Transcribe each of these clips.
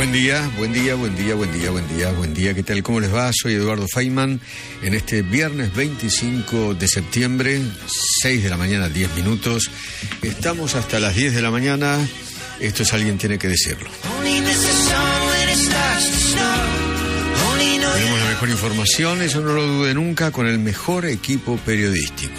Buen día, ¿qué tal? ¿Cómo les va? Soy Eduardo Feynman. En este viernes 25 de septiembre, 6 de la mañana, 10 minutos. Estamos hasta las 10 de la mañana. Esto es Alguien Tiene que Decirlo. Tenemos la mejor información, eso no lo dude nunca, con el mejor equipo periodístico.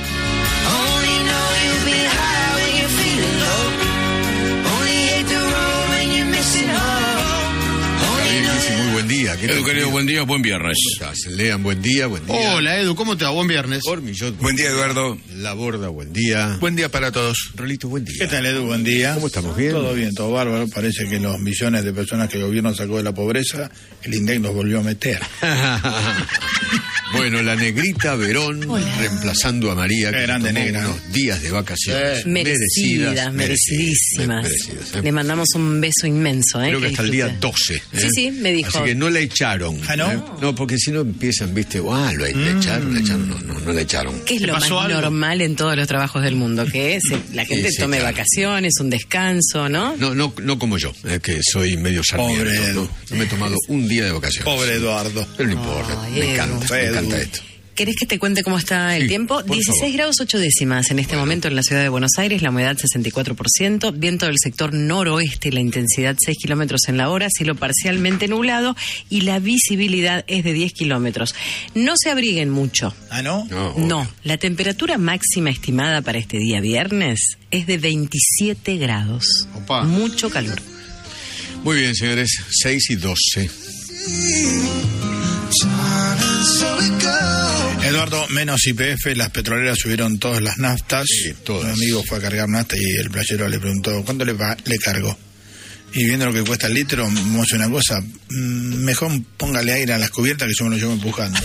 Edu, querido, buen día, buen viernes. ¿Cómo estás? Lean, buen día. Hola, Edu, ¿cómo te va? Buen viernes. Ormillot, buen día, Eduardo. La Borda, buen día. Buen día para todos. Rolito, buen día. ¿Qué tal, Edu? Buen día. ¿Cómo estamos? ¿Bien? Todo bien, todo bárbaro. Parece que los millones de personas que el gobierno sacó de la pobreza, el INDEC los volvió a meter. Bueno, la negrita Verón, reemplazando a María, que grande tomó negra. unos días de vacaciones. Merecidísimas. Le mandamos un beso inmenso. Creo que hasta el día 12. Sí, me dijo. Así que no la echaron. ¿Ah, no? No, porque si no empiezan, viste, le echaron, no la echaron. ¿Qué es lo más normal en todos los trabajos del mundo? Que la gente tome vacaciones, un descanso, ¿no? No como yo, que soy medio sarmiento. Pobre Edu. No me he tomado un día de vacaciones. Pobre Eduardo. Pero no importa, me encanta esto. ¿Querés que te cuente cómo está el tiempo? 16 favor. grados 8 décimas en este momento en la ciudad de Buenos Aires, la humedad 64%, viento del sector noroeste, la intensidad 6 kilómetros en la hora, cielo parcialmente nublado y la visibilidad es de 10 kilómetros. No se abriguen mucho. ¿Ah, no? No, la temperatura máxima estimada para este día viernes es de 27 grados. Opa. Mucho calor. Muy bien, señores, 6 y 12. Eduardo, menos YPF, las petroleras subieron todas las naftas. Sí, todas. Un amigo fue a cargar nafta y el playero le preguntó, ¿cuánto le cargó? Y viendo lo que cuesta el litro, vamos a hacer una cosa, mejor póngale aire a las cubiertas que yo me lo llevo empujando.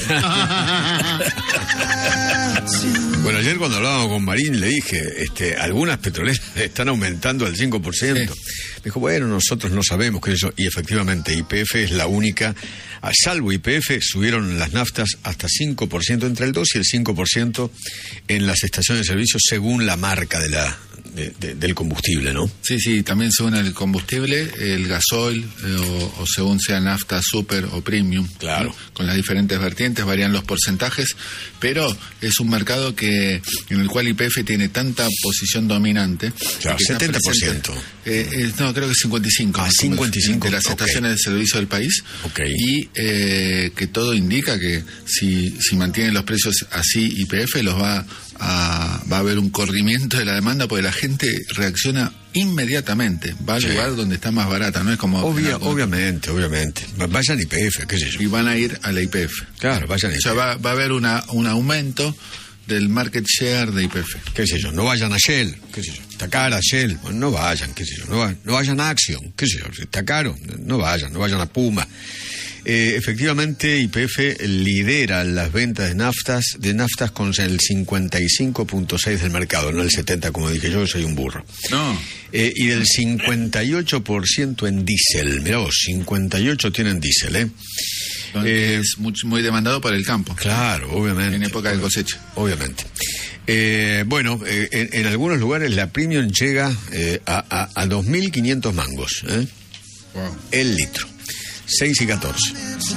Bueno, ayer cuando hablábamos con Marín le dije, algunas petroleras están aumentando al 5%. Sí. Me dijo, bueno, nosotros no sabemos qué es eso. Y efectivamente, YPF es la única, a salvo YPF, subieron las naftas hasta 5%, entre el 2 y el 5% en las estaciones de servicio según la marca del combustible, ¿no? Sí, también según el combustible, el gasoil, o según sea nafta super o premium. Claro. ¿no? Con las diferentes vertientes varían los porcentajes, pero es un mercado en el cual YPF tiene tanta posición dominante. Claro, 70%. No, creo que 55%. 55%. De las estaciones de servicio del país. Okay. Y que todo indica que si mantienen los precios así YPF, va a haber un corrimiento de la demanda porque la gente reacciona inmediatamente, va al lugar donde está más barata, no es como... Obviamente. Vayan a YPF, qué sé yo. Y van a ir a la YPF. Claro, vayan a YPF. O sea, va a haber un aumento del market share de YPF. Qué sé yo, no vayan a Shell, qué sé yo. Está cara Shell, bueno, no vayan, qué sé yo. No vayan a Action, qué sé yo. Está caro, no vayan a Puma. Efectivamente, YPF lidera las ventas de naftas con el 55.6% del mercado, no el 70% como dije yo soy un burro. No. Y del 58% en diésel. Mirá vos, 58 tienen diésel, es muy demandado para el campo. Claro, obviamente. En época de cosecha. Obviamente. En algunos lugares la premium llega a 2.500 mangos. Wow. El litro. 6 y 14.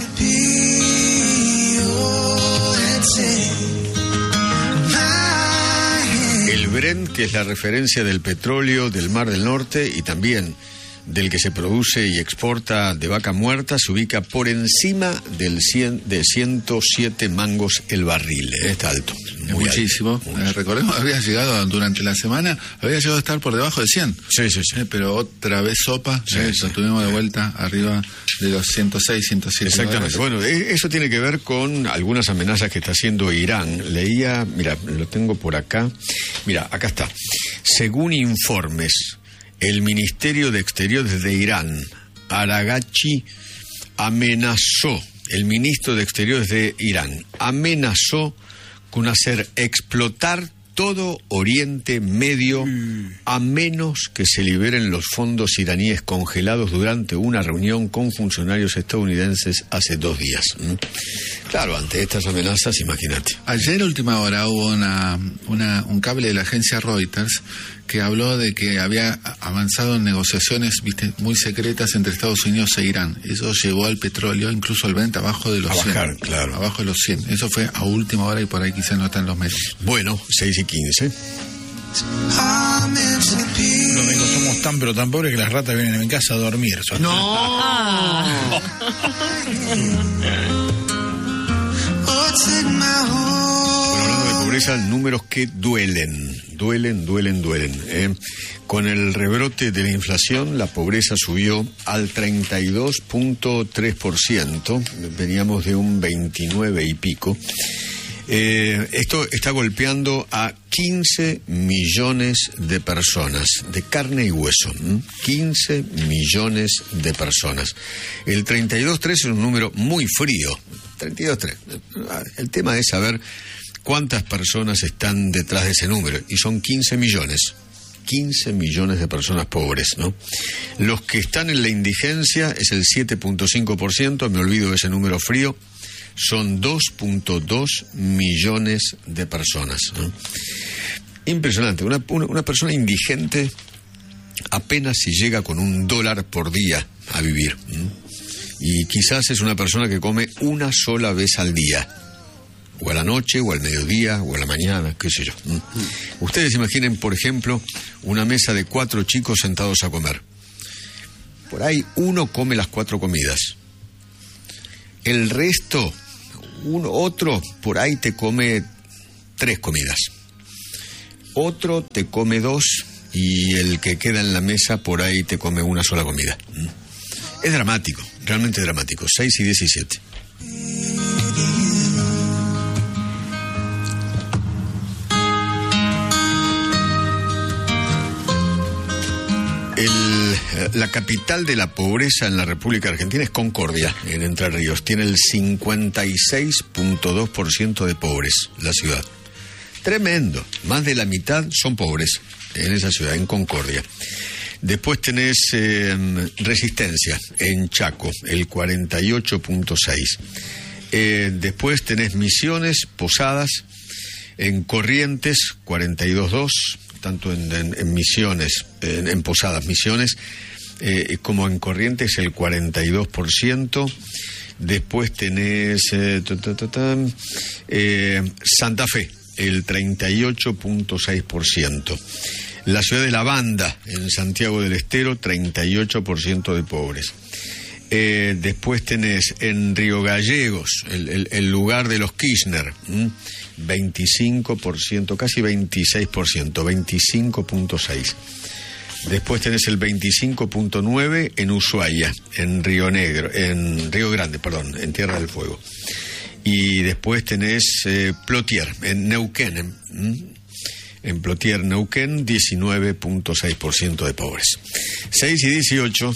El Brent, que es la referencia del petróleo del Mar del Norte y también del que se produce y exporta de vaca muerta, se ubica por encima de 107 mangos el barril. Está alto. Muchísimo. Recordemos, durante la semana, había llegado a estar por debajo de 100. Sí. Pero otra vez sopa, lo tuvimos de vuelta arriba de los 106, 107. Exactamente. Bueno, eso tiene que ver con algunas amenazas que está haciendo Irán. Leía, mira, lo tengo por acá. Mira, acá está. Según informes, el Ministerio de Exteriores de Irán, Aragachi, el ministro de Exteriores de Irán amenazó con hacer explotar todo Oriente Medio, a menos que se liberen los fondos iraníes congelados durante una reunión con funcionarios estadounidenses hace 2 días. Claro, ante estas amenazas, imagínate. Ayer, última hora, hubo un cable de la agencia Reuters que habló de que había avanzado en negociaciones, muy secretas entre Estados Unidos e Irán. Eso llevó al petróleo, incluso al Brent, abajo de los 100. Bajar, claro. Abajo de los 100. Eso fue a última hora y por ahí quizás no están los medios. Bueno, 6:15. Domingo, somos tan pero tan pobres que las ratas vienen a mi casa a dormir. ¡No! Bueno, hablando de pobreza, números que duelen. Con el rebrote de la inflación, la pobreza subió al 32.3%. Veníamos de un 29 y pico. Esto está golpeando a 15 millones de personas, de carne y hueso. 15 millones de personas. El 32.3 es un número muy frío. 32.3. El tema es saber cuántas personas están detrás de ese número. Y son 15 millones. 15 millones de personas pobres, ¿no? Los que están en la indigencia es el 7.5%. Me olvido de ese número frío. Son 2.2 millones de personas, ¿no? Impresionante. Una persona indigente apenas si llega con $1 por día a vivir, ¿no? Y quizás es una persona que come una sola vez al día, o a la noche, o al mediodía, o a la mañana, qué sé yo. Ustedes imaginen, por ejemplo, una mesa de 4 chicos sentados a comer. Por ahí uno come las 4 comidas. El resto, otro por ahí te come 3 comidas. Otro te come 2 y el que queda en la mesa por ahí te come una sola comida. Es dramático, realmente dramático. 6:17. La capital de la pobreza en la República Argentina es Concordia, en Entre Ríos. Tiene el 56.2% de pobres, la ciudad. Tremendo. Más de la mitad son pobres en esa ciudad, en Concordia. Después tenés Resistencia, en Chaco, el 48.6%. Después tenés Misiones, Posadas, en Corrientes, 42.2%. Tanto en Misiones, en Posadas, Misiones, como en Corrientes, el 42%. Después tenés Santa Fe, el 38.6%. La ciudad de La Banda, en Santiago del Estero, 38% de pobres. Después tenés en Río Gallegos, el lugar de los Kirchner, 25%, casi 26%, 25.6%. Después tenés el 25.9% en Ushuaia, en Río Grande, en Tierra del Fuego. Y después tenés Plotier, en Neuquén, en Plotier, Neuquén, 19.6% de pobres. 6:18.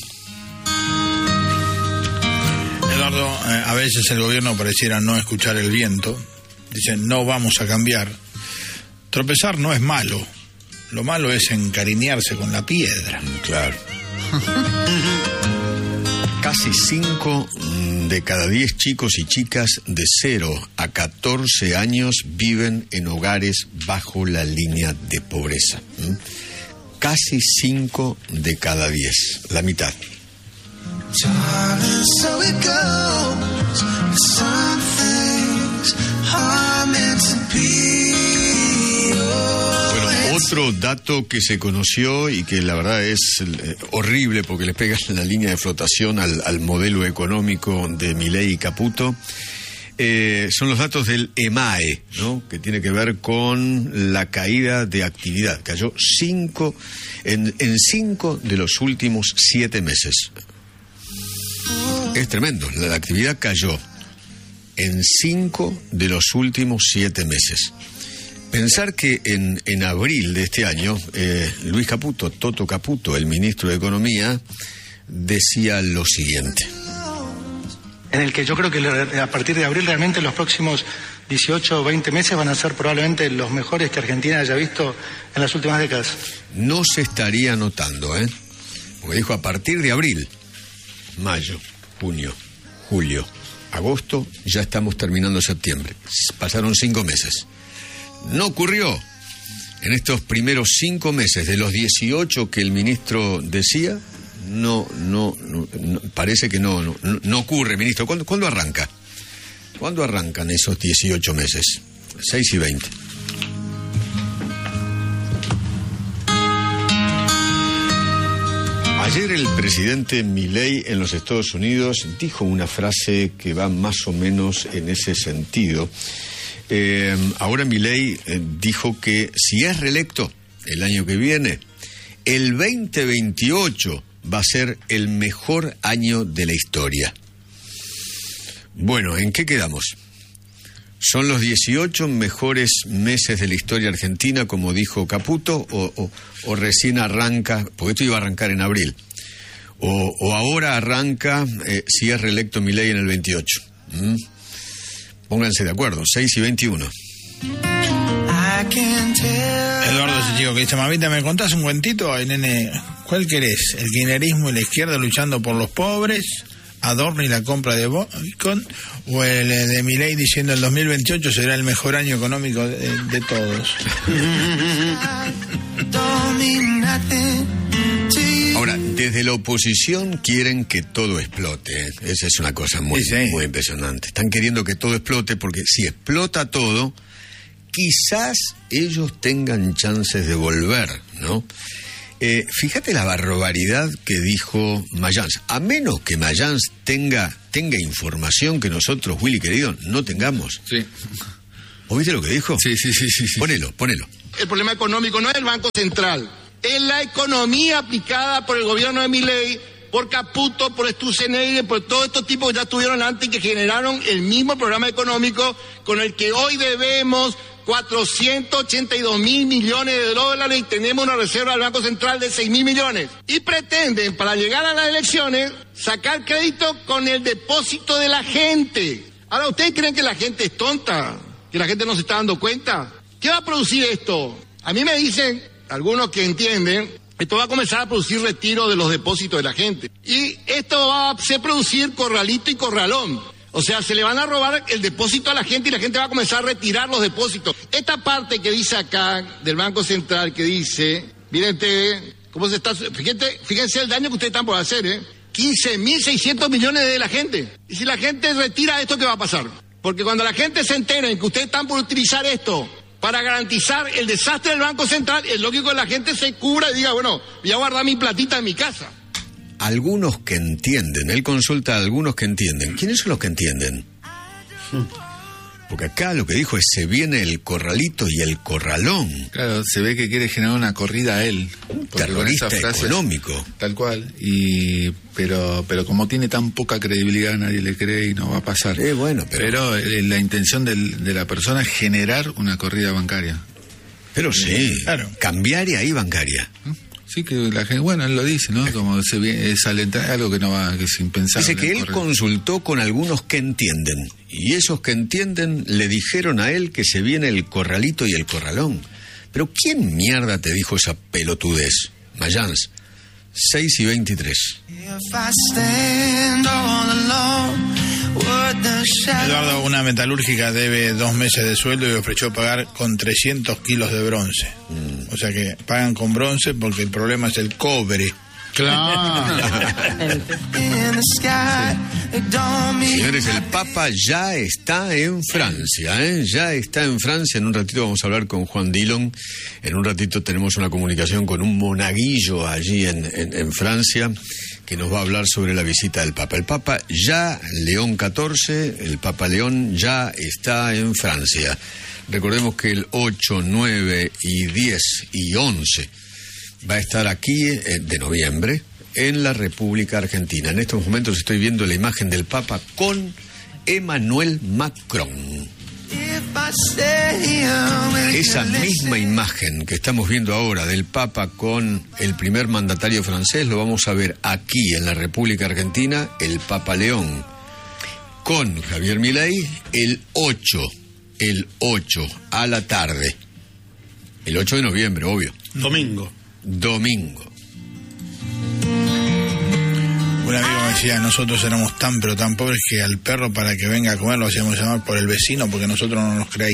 Eduardo, a veces el gobierno pareciera no escuchar el viento. Dicen, no vamos a cambiar. Tropezar no es malo. Lo malo es encariñarse con la piedra. Claro. Casi 5 de cada 10 chicos y chicas de 0 a 14 años viven en hogares bajo la línea de pobreza. Casi 5 de cada 10, la mitad. Bueno, otro dato que se conoció y que la verdad es horrible porque le pega la línea de flotación al modelo económico de Milei y Caputo, son los datos del EMAE, ¿no? Que tiene que ver con la caída de actividad. Cayó en 5 de los últimos 7 meses. Es tremendo, la actividad cayó en 5 de los últimos 7 meses. Pensar que en abril de este año, Luis Caputo, Toto Caputo, el ministro de Economía, decía lo siguiente. En el que yo creo que a partir de abril realmente los próximos 18 o 20 meses van a ser probablemente los mejores que Argentina haya visto en las últimas décadas. No se estaría notando, porque dijo a partir de abril, mayo, junio, julio, agosto, ya estamos terminando septiembre. Pasaron 5 meses. No ocurrió. En estos primeros 5 meses de los 18 que el ministro decía, no parece que no ocurre, ministro. ¿Cuándo arranca? ¿Cuándo arrancan esos 18 meses? 6 y 20. Ayer el presidente Milei en los Estados Unidos dijo una frase que va más o menos en ese sentido. Ahora Milei dijo que si es reelecto el año que viene, el 2028 va a ser el mejor año de la historia. Bueno, ¿en qué quedamos? ¿Son los 18 mejores meses de la historia argentina, como dijo Caputo, o recién arranca, porque esto iba a arrancar en abril, o ahora arranca si es reelecto Milei en el 28? Pónganse de acuerdo, 6 y 21. Eduardo, ese chico que dice, mamita, ¿me contás un cuentito? Ay, nene, ¿cuál querés? ¿El kirchnerismo y la izquierda luchando por los pobres? ¿Adorno y la compra de Bitcoin? ¿O el de Milei diciendo el 2028 será el mejor año económico de todos? Ahora, desde la oposición quieren que todo explote. Esa es una cosa muy impresionante. Están queriendo que todo explote porque si explota todo, quizás ellos tengan chances de volver, ¿no? Fíjate la barbaridad que dijo Mayans. A menos que Mayans tenga información que nosotros, Willy querido, no tengamos. Sí. ¿Vos viste lo que dijo? Sí. Ponelo. El problema económico no es el Banco Central, es la economía aplicada por el gobierno de Milei, por Caputo, por Sturzenegger, por todos estos tipos que ya estuvieron antes y que generaron el mismo programa económico con el que hoy debemos 482 mil millones de dólares y tenemos una reserva del Banco Central de 6 mil millones. Y pretenden, para llegar a las elecciones, sacar crédito con el depósito de la gente. Ahora, ¿ustedes creen que la gente es tonta? ¿Que la gente no se está dando cuenta? ¿Qué va a producir esto? A mí me dicen, algunos que entienden, esto va a comenzar a producir retiro de los depósitos de la gente. Y esto va a hacer producir corralito y corralón. O sea, se le van a robar el depósito a la gente y la gente va a comenzar a retirar los depósitos. Esta parte que dice acá del Banco Central que dice, miren cómo se está, fíjense el daño que ustedes están por hacer, 15.600 millones de la gente. Y si la gente retira esto, ¿qué va a pasar? Porque cuando la gente se entera en que ustedes están por utilizar esto para garantizar el desastre del Banco Central, es lógico que la gente se cubra y diga, bueno, voy a guardar mi platita en mi casa. Algunos que entienden, él consulta a algunos que entienden. ¿Quiénes son los que entienden? Porque acá lo que dijo es, se viene el corralito y el corralón. Claro, se ve que quiere generar una corrida a él. Terrorista económico. Tal cual. Pero como tiene tan poca credibilidad, nadie le cree y no va a pasar. Pero la intención de la persona es generar una corrida bancaria. Pero sí, claro. Cambiaria y bancaria. Sí, que la gente, bueno, él lo dice, ¿no? Como es alentar algo que no va, que es impensable. Dice que él consultó con algunos que entienden, y esos que entienden le dijeron a él que se viene el corralito y el corralón. Pero ¿quién mierda te dijo esa pelotudez? Mayans, 6 y 23. Eduardo, una metalúrgica debe 2 meses de sueldo y ofreció pagar con 300 kilos de bronce. O sea que pagan con bronce porque el problema es el cobre. Claro. Señores, el Papa ya está en Francia, ya está en Francia. En un ratito vamos a hablar con Juan Dillon. En un ratito tenemos una comunicación con un monaguillo allí en Francia que nos va a hablar sobre la visita del Papa. El Papa ya, León XIV, el Papa León ya está en Francia. Recordemos que el 8, 9 y 10 y 11 va a estar aquí de noviembre en la República Argentina. En estos momentos estoy viendo la imagen del Papa con Emmanuel Macron. Esa misma imagen que estamos viendo ahora del Papa con el primer mandatario francés lo vamos a ver aquí en la República Argentina, el Papa León con Javier Milei el 8 el 8 a la tarde. El 8 de noviembre, obvio. Domingo. Un amigo me decía, nosotros éramos tan pero tan pobres que al perro para que venga a comer lo hacíamos llamar por el vecino porque nosotros no nos creíamos.